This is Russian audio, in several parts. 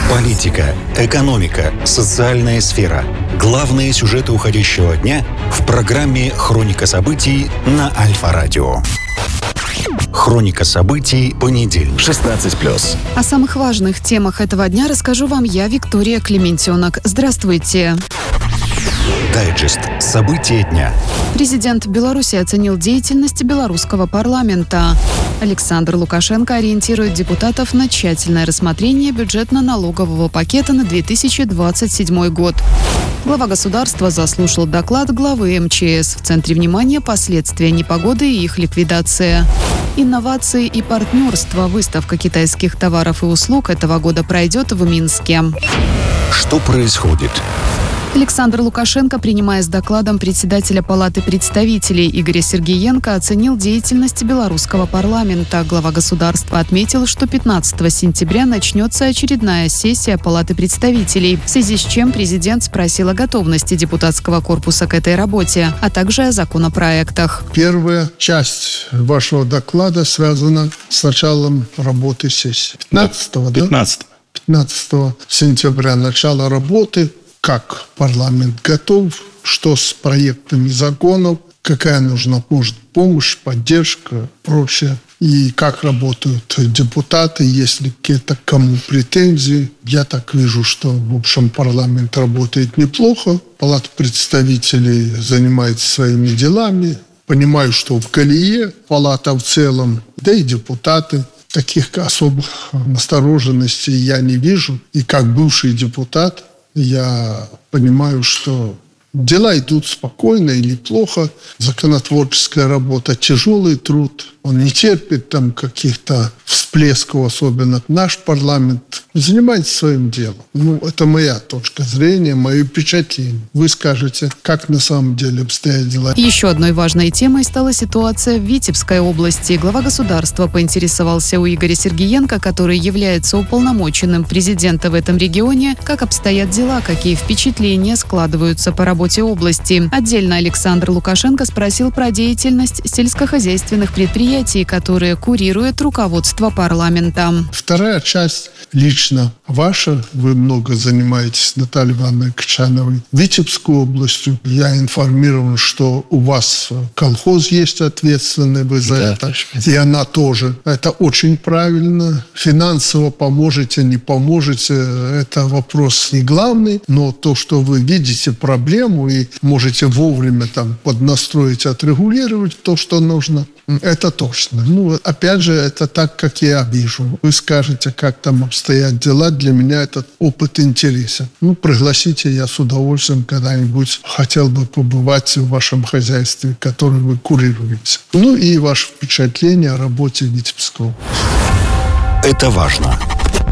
Политика, экономика, социальная сфера. Главные сюжеты уходящего дня в программе «Хроника событий» на Альфа-радио. Хроника событий, понедельник, 16+. О самых важных темах этого дня расскажу вам я, Виктория Клементьонок. Здравствуйте. Дайджест. События дня. Президент Беларуси оценил деятельность белорусского парламента. Александр Лукашенко ориентирует депутатов на тщательное рассмотрение бюджетно-налогового пакета на 2027 год. Глава государства заслушал доклад главы МЧС. В центре внимания последствия непогоды и их ликвидация. Инновации и партнерство. Выставка китайских товаров и услуг этого года пройдет в Минске. Что происходит? Александр Лукашенко, принимая с докладом председателя Палаты представителей Игоря Сергеенко, оценил деятельность белорусского парламента. Глава государства отметил, что 15 сентября начнется очередная сессия Палаты представителей, в связи с чем президент спросил о готовности депутатского корпуса к этой работе, а также о законопроектах. Первая часть вашего доклада связана с началом работы сессии. 15 сентября начало работы. Как парламент готов, что с проектами законов, какая нужна помощь, поддержка, прочее. И как работают депутаты, есть ли какие-то кому претензии. Я так вижу, что, в общем, парламент работает неплохо. Палата представителей занимается своими делами. Понимаю, что в колее палата в целом, да и депутаты. Таких особых настороженностей я не вижу. И как бывший депутат, я понимаю, что дела идут спокойно или плохо. Законотворческая работа – тяжелый труд. Он не терпит там каких-то всплесков, особенно наш парламент. Занимается своим делом. Это моя точка зрения, мое впечатление. Вы скажете, как на самом деле обстоят дела. Еще одной важной темой стала ситуация в Витебской области. Глава государства поинтересовался у Игоря Сергеенко, который является уполномоченным президента в этом регионе, как обстоят дела, какие впечатления складываются по работе области. Отдельно Александр Лукашенко спросил про деятельность сельскохозяйственных предприятий, которые курирует руководство парламента. Вторая часть лично ваша. Вы много занимаетесь, Натальей Ивановной Качановой, Витебской областью. Я информирован, что у вас колхоз есть ответственный вы за это. И она тоже. Это очень правильно. Финансово поможете, не поможете, это вопрос не главный. Но то, что вы видите проблему и можете вовремя там поднастроить, отрегулировать то, что нужно, это точно. Опять же, это так, как я вижу. Вы скажете, как там обстоят дела. Для меня этот опыт интересен. Пригласите, я с удовольствием когда-нибудь хотел бы побывать в вашем хозяйстве, которое вы курируете. И ваше впечатление о работе Витебской области. Это важно.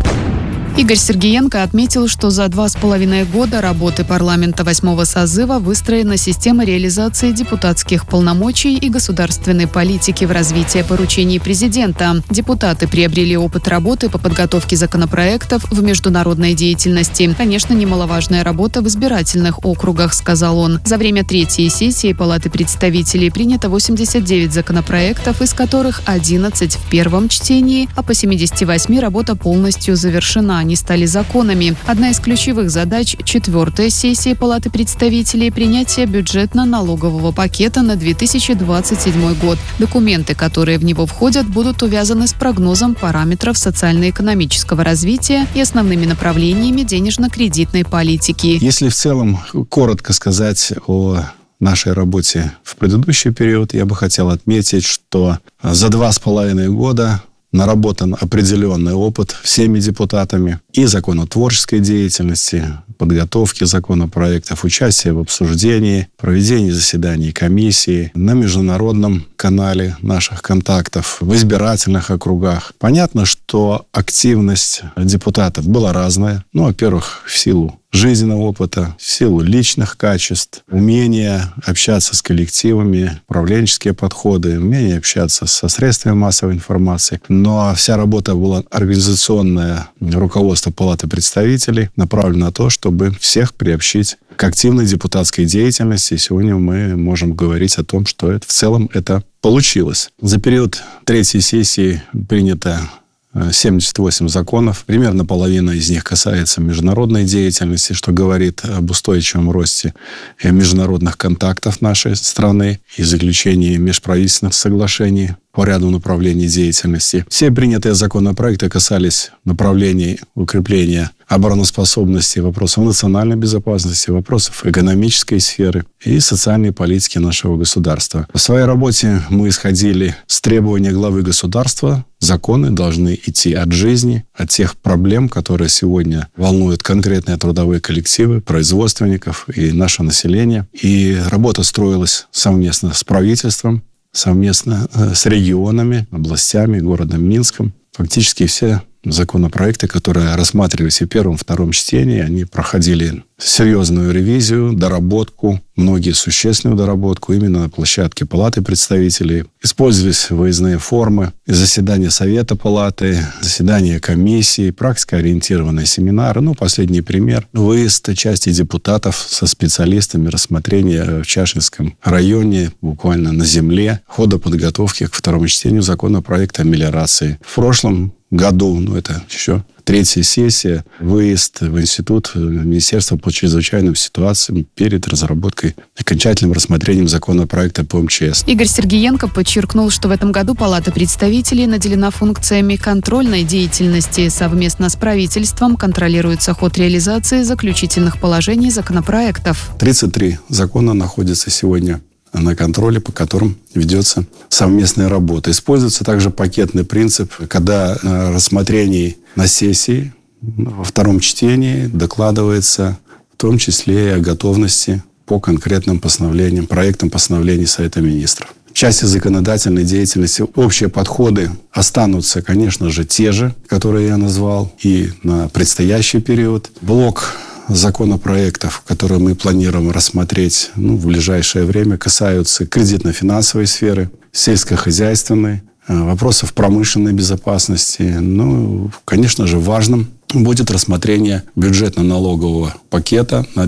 Игорь Сергеенко отметил, что за 2,5 года работы парламента 8-го созыва выстроена система реализации депутатских полномочий и государственной политики в развитии поручений президента. Депутаты приобрели опыт работы по подготовке законопроектов в международной деятельности. Конечно, немаловажная работа в избирательных округах, сказал он. За время третьей сессии Палаты представителей принято 89 законопроектов, из которых 11 в первом чтении, а по 78 работа полностью завершена. Они стали законами. Одна из ключевых задач 4-й сессии Палаты представителей – принятие бюджетно-налогового пакета на 2027 год. Документы, которые в него входят, будут увязаны с прогнозом параметров социально-экономического развития и основными направлениями денежно-кредитной политики. Если в целом коротко сказать о нашей работе в предыдущий период, я бы хотел отметить, что за 2,5 года наработан определенный опыт всеми депутатами и законотворческой деятельности, подготовки законопроектов, участия в обсуждении, проведении заседаний комиссии, на международном канале наших контактов, в избирательных округах. Понятно, что активность депутатов была разная. Во-первых, в силу жизненного опыта, в силу личных качеств, умения общаться с коллективами, управленческие подходы, умение общаться со средствами массовой информации. Но вся работа была организационная, руководство Палаты представителей направлено на то, чтобы всех приобщить к активной депутатской деятельности. И сегодня мы можем говорить о том, что в целом это получилось. За период третьей сессии принято 78 законов. Примерно половина из них касается международной деятельности, что говорит об устойчивом росте международных контактов нашей страны и заключении межправительственных соглашений по ряду направлений деятельности. Все принятые законопроекты касались направлений укрепления обороноспособности, вопросов национальной безопасности, вопросов экономической сферы и социальной политики нашего государства. В своей работе мы исходили с требования главы государства. Законы должны идти от жизни, от тех проблем, которые сегодня волнуют конкретные трудовые коллективы, производственников и наше население. И работа строилась совместно с правительством, совместно с регионами, областями, городом Минском. Фактически все законопроекты, которые рассматривались и в первом, втором чтении, они проходили серьезную ревизию, доработку, многие существенную доработку именно на площадке Палаты представителей. Использовались выездные формы, заседания Совета Палаты, заседания комиссии, практикоориентированные семинары. Последний пример – выезд части депутатов со специалистами рассмотрения в Чашинском районе, буквально на земле, хода подготовки к второму чтению законопроекта о мелиорации. В прошлом году, это еще третья сессия, выезд в институт Министерства по чрезвычайным ситуациям перед разработкой, окончательным рассмотрением законопроекта по МЧС. Игорь Сергеенко подчеркнул, что в этом году Палата представителей наделена функциями контрольной деятельности. Совместно с правительством контролируется ход реализации заключительных положений законопроектов. 33 закона находятся сегодня на контроле, по которым ведется совместная работа. Используется также пакетный принцип, когда на рассмотрении на сессии во втором чтении докладывается в том числе и о готовности по конкретным постановлениям, проектам постановлений Совета Министров. В части законодательной деятельности общие подходы останутся, конечно же, те же, которые я назвал, и на предстоящий период. Блок законопроектов, которые мы планируем рассмотреть в ближайшее время, касаются кредитно-финансовой сферы, сельскохозяйственной, вопросов промышленной безопасности. Конечно же, важным будет рассмотрение бюджетно-налогового пакета на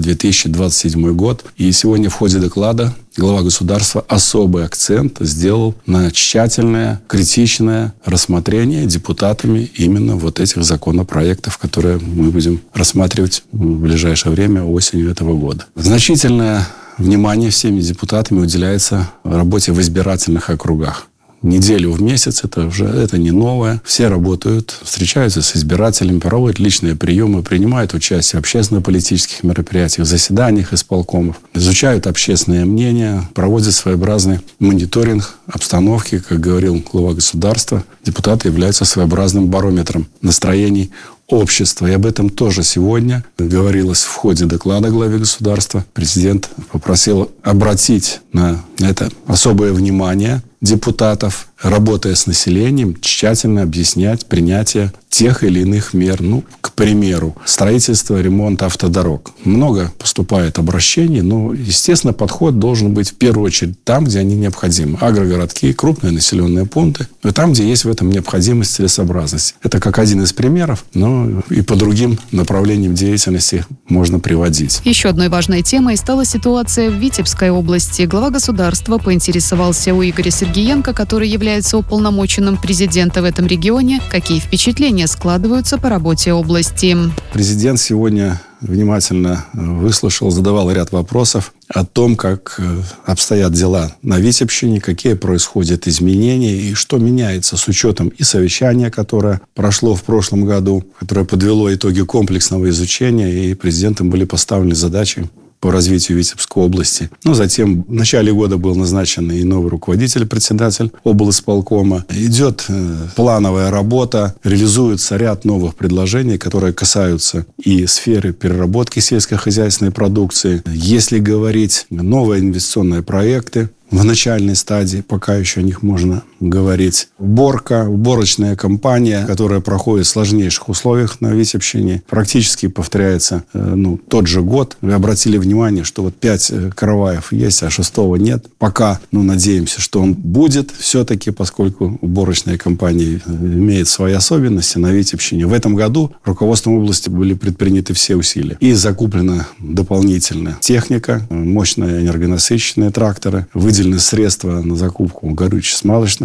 2027 год. И сегодня в ходе доклада глава государства особый акцент сделал на тщательное, критичное рассмотрение депутатами именно этих законопроектов, которые мы будем рассматривать в ближайшее время, осенью этого года. Значительное внимание всеми депутатами уделяется работе в избирательных округах. Неделю в месяц, это не новое. Все работают, встречаются с избирателями, проводят личные приемы, принимают участие в общественно-политических мероприятиях, заседаниях исполкомов, изучают общественное мнение, проводят своеобразный мониторинг обстановки. Как говорил глава государства, депутаты являются своеобразным барометром настроений общества. И об этом тоже сегодня говорилось в ходе доклада главы государства. Президент попросил обратить на это особое внимание депутатов, работая с населением, тщательно объяснять принятие тех или иных мер. К примеру, строительство, ремонт автодорог. Много поступает обращений, но, естественно, подход должен быть в первую очередь там, где они необходимы. Агрогородки, крупные населенные пункты, но там, где есть в этом необходимость, целесообразность. Это как один из примеров, но и по другим направлениям деятельности можно приводить. Еще одной важной темой стала ситуация в Витебской области. Глава государства поинтересовался у Игоря Сергеенко, который является уполномоченным президента в этом регионе, какие впечатления складываются по работе области. Президент сегодня внимательно выслушал, задавал ряд вопросов о том, как обстоят дела на Витебщине, какие происходят изменения и что меняется с учетом и совещания, которое прошло в прошлом году, которое подвело итоги комплексного изучения, и президентом были поставлены задачи по развитию Витебской области. Затем в начале года был назначен и новый руководитель, председатель облисполкома. Идет плановая работа, реализуется ряд новых предложений, которые касаются и сферы переработки сельскохозяйственной продукции. Если говорить новые инвестиционные проекты, в начальной стадии, пока еще о них можно говорить. Уборочная кампания, которая проходит в сложнейших условиях на Витебщине, практически повторяется тот же год. Вы обратили внимание, что 5 караваев есть, а 6-го нет. Пока, надеемся, что он будет все-таки, поскольку уборочная кампания имеет свои особенности на Витебщине. В этом году руководством области были предприняты все усилия. И закуплена дополнительная техника, мощные энергонасыщенные тракторы, выделены средства на закупку горюче-смазочных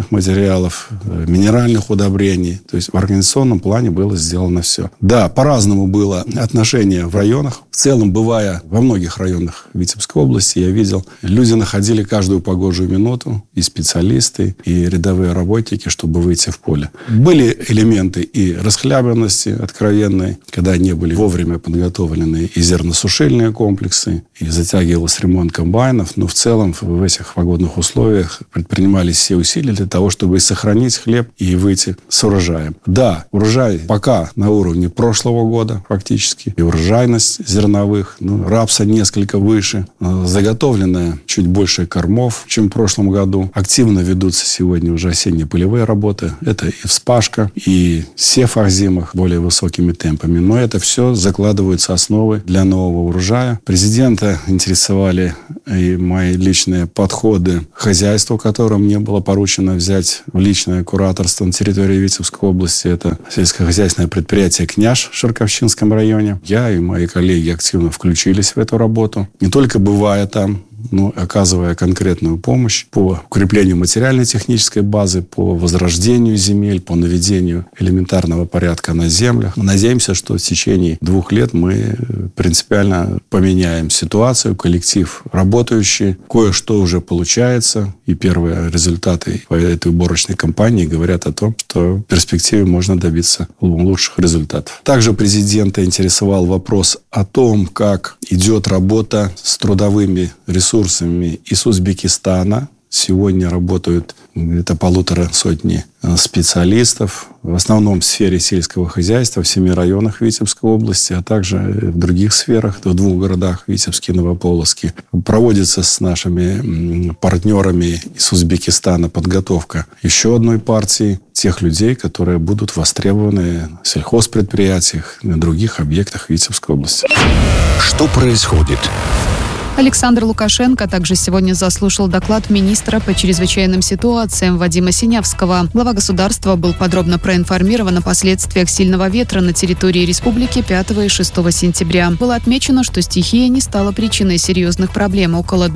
продуктивных материалов, минеральных удобрений. То есть в организационном плане было сделано все. Да, по-разному было отношение в районах. В целом, бывая во многих районах Витебской области, я видел, люди находили каждую погожую минуту, и специалисты, и рядовые работники, чтобы выйти в поле. Были элементы и расхлябанности откровенной, когда не были вовремя подготовлены и зерносушильные комплексы, и затягивался ремонт комбайнов. Но в целом в этих погодных условиях предпринимались все усилия для того, чтобы сохранить хлеб и выйти с урожаем. Да, урожай пока на уровне прошлого года фактически, и урожайность зерновых, рапса несколько выше, заготовленная чуть больше кормов, чем в прошлом году. Активно ведутся сегодня уже осенне-полевые работы. Это и вспашка, и сев озимых более высокими темпами. Но это все закладываются основы для нового урожая. Президента интересовали и мои личные подходы к хозяйству, которым мне было поручено взять в личное кураторство на территории Витебской области. Это сельскохозяйственное предприятие «Княж» в Ширковщинском районе. Я и мои коллеги активно включились в эту работу. Не только бывая там, но оказывая конкретную помощь по укреплению материально-технической базы, по возрождению земель, по наведению элементарного порядка на землях. Мы надеемся, что в течение 2 лет мы принципиально поменяем ситуацию, коллектив работающий. Кое-что уже получается, и первые результаты по этой уборочной кампании говорят о том, что в перспективе можно добиться лучших результатов. Также президента интересовал вопрос о том, как идет работа с трудовыми ресурсами из Узбекистана. Сегодня работают где-то 150 специалистов, в основном в сфере сельского хозяйства, в 7 районах Витебской области, а также в других сферах, в 2 городах, Витебске и Новополоцке. Проводится с нашими партнерами из Узбекистана подготовка еще одной партии тех людей, которые будут востребованы в сельхозпредприятиях, на других объектах Витебской области. Что происходит? Александр Лукашенко также сегодня заслушал доклад министра по чрезвычайным ситуациям Вадима Синявского. Глава государства был подробно проинформирован о последствиях сильного ветра на территории республики 5 и 6 сентября. Было отмечено, что стихия не стала причиной серьезных проблем. Около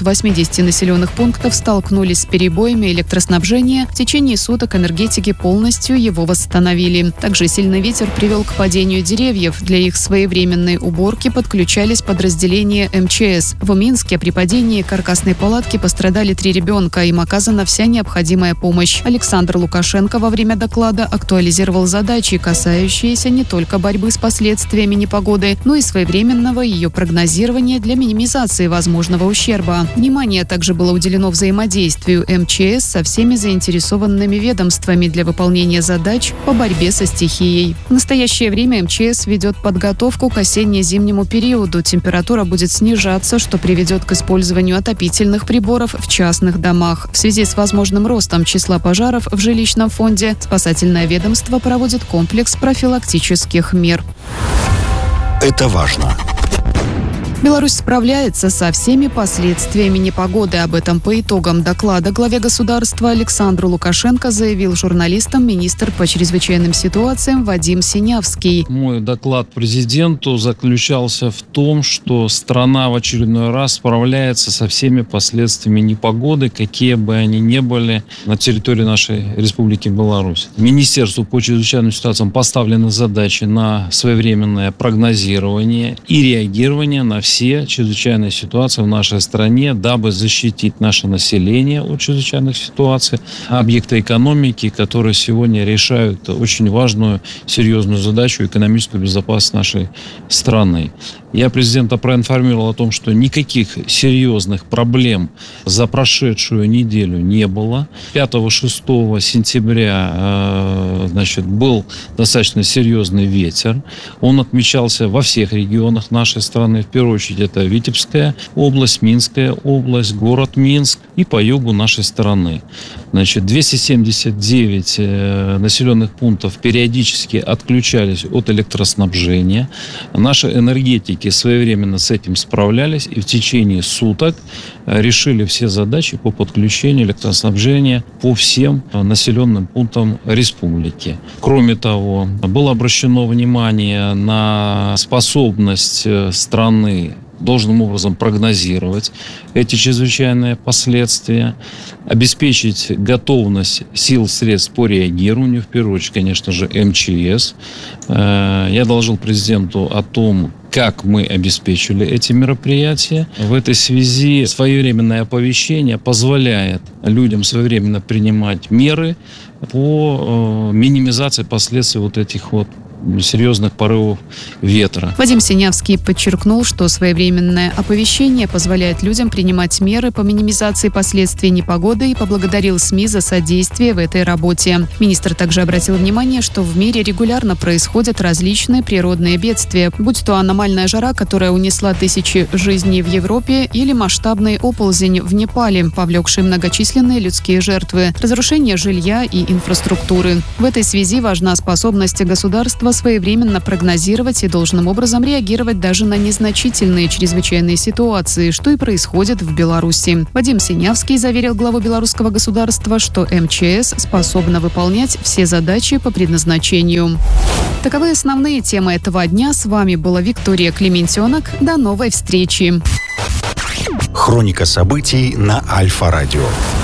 280 населенных пунктов столкнулись с перебоями электроснабжения. В течение суток энергетики полностью его восстановили. Также сильный ветер привел к падению деревьев. Для их своевременной уборки подключались подразделения МЧС. В Минске при падении каркасной палатки пострадали 3 ребенка. Им оказана вся необходимая помощь. Александр Лукашенко во время доклада актуализировал задачи, касающиеся не только борьбы с последствиями непогоды, но и своевременного ее прогнозирования для минимизации возможного ущерба. Внимание также было уделено взаимодействию МЧС со всеми заинтересованными ведомствами для выполнения задач по борьбе со стихией. В настоящее время МЧС ведет подготовку к осенне-зимнему периоду. Температура будет снижаться, что приведет к использованию отопительных приборов в частных домах. В связи с возможным ростом числа пожаров в жилищном фонде спасательное ведомство проводит комплекс профилактических мер. Это важно. Беларусь справляется со всеми последствиями непогоды. Об этом по итогам доклада главе государства Александру Лукашенко заявил журналистам министр по чрезвычайным ситуациям Вадим Синявский. Мой доклад президенту заключался в том, что страна в очередной раз справляется со всеми последствиями непогоды, какие бы они ни были на территории нашей Республики Беларусь. Министерству по чрезвычайным ситуациям поставлены задачи на своевременное прогнозирование и реагирование на все чрезвычайные ситуации в нашей стране, дабы защитить наше население от чрезвычайных ситуаций, объекты экономики, которые сегодня решают очень важную, серьезную задачу экономическую безопасность нашей страны. Я президента проинформировал о том, что никаких серьезных проблем за прошедшую неделю не было. 5-6 сентября был достаточно серьезный ветер. Он отмечался во всех регионах нашей страны. В первую очередь это Витебская область, Минская область, город Минск и по югу нашей страны. 279 населенных пунктов периодически отключались от электроснабжения. Наши энергетики своевременно с этим справлялись и в течение суток решили все задачи по подключению электроснабжения по всем населенным пунктам республики. Кроме того, было обращено внимание на способность страны должным образом прогнозировать эти чрезвычайные последствия, обеспечить готовность сил, средств по реагированию, в первую очередь, конечно же, МЧС. Я доложил президенту о том, как мы обеспечили эти мероприятия. В этой связи своевременное оповещение позволяет людям своевременно принимать меры по минимизации последствий вот этих вот серьезных порывов ветра. Вадим Синявский подчеркнул, что своевременное оповещение позволяет людям принимать меры по минимизации последствий непогоды и поблагодарил СМИ за содействие в этой работе. Министр также обратил внимание, что в мире регулярно происходят различные природные бедствия, будь то аномальная жара, которая унесла тысячи жизней в Европе, или масштабный оползень в Непале, повлекший многочисленные людские жертвы, разрушение жилья и инфраструктуры. В этой связи важна способность государства своевременно прогнозировать и должным образом реагировать даже на незначительные чрезвычайные ситуации, что и происходит в Беларуси. Вадим Синявский заверил главу белорусского государства, что МЧС способна выполнять все задачи по предназначению. Таковы основные темы этого дня. С вами была Виктория Клементенок. До новой встречи. Хроника событий на Альфа-радио.